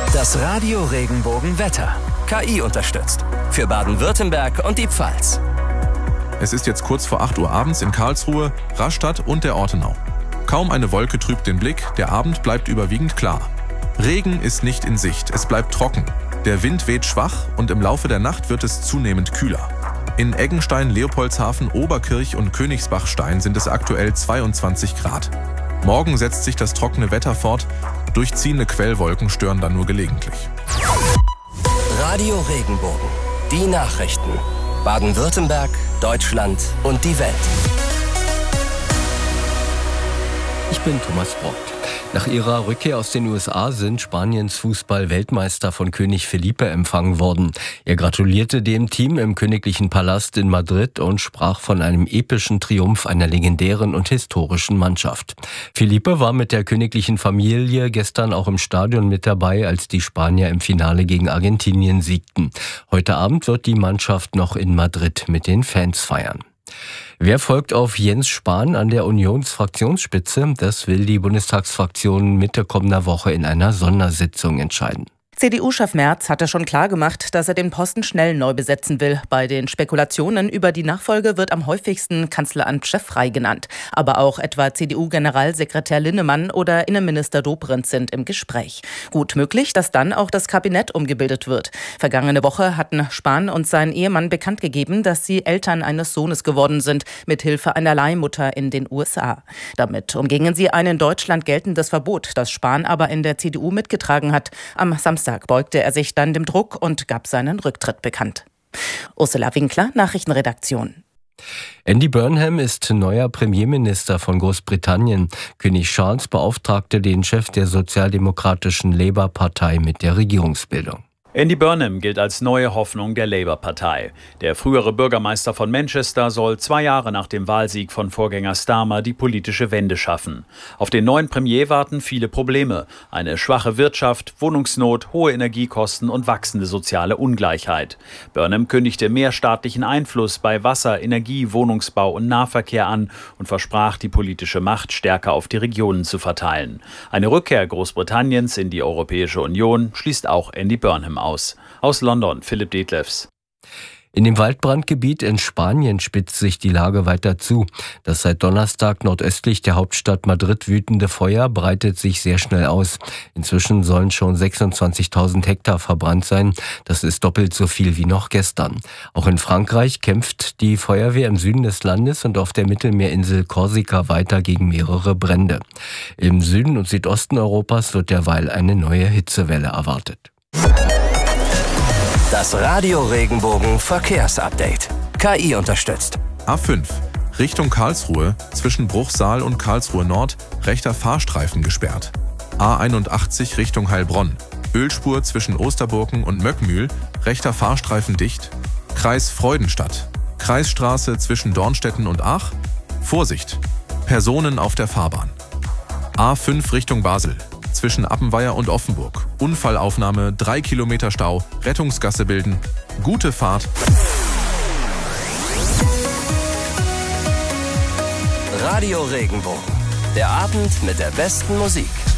Das Radio Regenbogen Wetter. KI unterstützt. Für Baden-Württemberg und die Pfalz. Es ist jetzt kurz vor 8 Uhr abends in Karlsruhe, Rastatt und der Ortenau. Kaum eine Wolke trübt den Blick, der Abend bleibt überwiegend klar. Regen ist nicht in Sicht, es bleibt trocken. Der Wind weht schwach und im Laufe der Nacht wird es zunehmend kühler. In Eggenstein, Leopoldshafen, Oberkirch und Königsbachstein sind es aktuell 22 Grad. Morgen setzt sich das trockene Wetter fort, durchziehende Quellwolken stören dann nur gelegentlich. Radio Regenbogen. Die Nachrichten. Baden-Württemberg, Deutschland und die Welt. Ich bin Thomas Brockt. Nach ihrer Rückkehr aus den USA sind Spaniens Fußball-Weltmeister von König Felipe empfangen worden. Er gratulierte dem Team im Königlichen Palast in Madrid und sprach von einem epischen Triumph einer legendären und historischen Mannschaft. Felipe war mit der königlichen Familie gestern auch im Stadion mit dabei, als die Spanier im Finale gegen Argentinien siegten. Heute Abend wird die Mannschaft noch in Madrid mit den Fans feiern. Wer folgt auf Jens Spahn an der Unionsfraktionsspitze? Das will die Bundestagsfraktion Mitte kommender Woche in einer Sondersitzung entscheiden. CDU-Chef Merz hatte schon klargemacht, dass er den Posten schnell neu besetzen will. Bei den Spekulationen über die Nachfolge wird am häufigsten Kanzleramtschef Frey genannt. Aber auch etwa CDU-Generalsekretär Linnemann oder Innenminister Dobrindt sind im Gespräch. Gut möglich, dass dann auch das Kabinett umgebildet wird. Vergangene Woche hatten Spahn und sein Ehemann bekannt gegeben, dass sie Eltern eines Sohnes geworden sind, mithilfe einer Leihmutter in den USA. Damit umgingen sie ein in Deutschland geltendes Verbot, das Spahn aber in der CDU mitgetragen hat. Am Samstag beugte er sich dann dem Druck und gab seinen Rücktritt bekannt. Ursula Winkler, Nachrichtenredaktion. Andy Burnham ist neuer Premierminister von Großbritannien. König Charles beauftragte den Chef der sozialdemokratischen Labour-Partei mit der Regierungsbildung. Andy Burnham gilt als neue Hoffnung der Labour-Partei. Der frühere Bürgermeister von Manchester soll 2 Jahre nach dem Wahlsieg von Vorgänger Starmer die politische Wende schaffen. Auf den neuen Premier warten viele Probleme. Eine schwache Wirtschaft, Wohnungsnot, hohe Energiekosten und wachsende soziale Ungleichheit. Burnham kündigte mehr staatlichen Einfluss bei Wasser, Energie, Wohnungsbau und Nahverkehr an und versprach, die politische Macht stärker auf die Regionen zu verteilen. Eine Rückkehr Großbritanniens in die Europäische Union schließt auch Andy Burnham aus. Aus London, Philipp Detlefs. In dem Waldbrandgebiet in Spanien spitzt sich die Lage weiter zu. Das seit Donnerstag nordöstlich der Hauptstadt Madrid wütende Feuer breitet sich sehr schnell aus. Inzwischen sollen schon 26.000 Hektar verbrannt sein. Das ist doppelt so viel wie noch gestern. Auch in Frankreich kämpft die Feuerwehr im Süden des Landes und auf der Mittelmeerinsel Korsika weiter gegen mehrere Brände. Im Süden und Südosten Europas wird derweil eine neue Hitzewelle erwartet. Das Radio Regenbogen Verkehrsupdate. KI unterstützt. A5 Richtung Karlsruhe, zwischen Bruchsal und Karlsruhe Nord, rechter Fahrstreifen gesperrt. A81 Richtung Heilbronn, Ölspur zwischen Osterburken und Möckmühl, rechter Fahrstreifen dicht. Kreis Freudenstadt, Kreisstraße zwischen Dornstetten und Aach. Vorsicht, Personen auf der Fahrbahn. A5 Richtung Basel, zwischen Appenweier und Offenburg. Unfallaufnahme, 3 Kilometer Stau, Rettungsgasse bilden. Gute Fahrt. Radio Regenbogen. Der Abend mit der besten Musik.